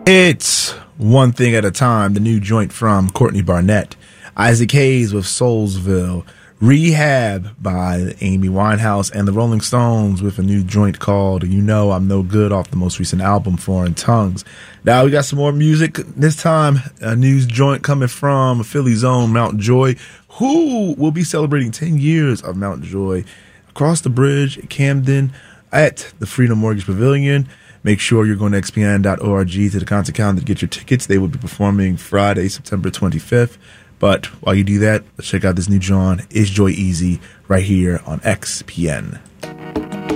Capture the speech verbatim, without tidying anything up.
It's One Thing at a Time, the new joint from Courtney Barnett. Isaac Hayes with Soulsville. Rehab by Amy Winehouse, and the Rolling Stones with a new joint called You Know I'm No Good off the most recent album, Foreign Tongues. Now we got some more music. This time, a news joint coming from Philly's own Mount Joy, who will be celebrating ten years of Mount Joy across the bridge at Camden at the Freedom Mortgage Pavilion. Make sure you're going to X P N dot org to the concert calendar to get your tickets. They will be performing Friday, September twenty-fifth. But while you do that, let's check out this new John, Is Joy Easy, right here on X P N.